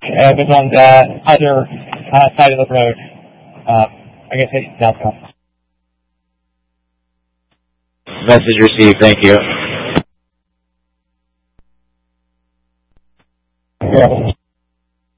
was on the other side of the road. I guess it's southbound. Message received. Thank you. Yeah.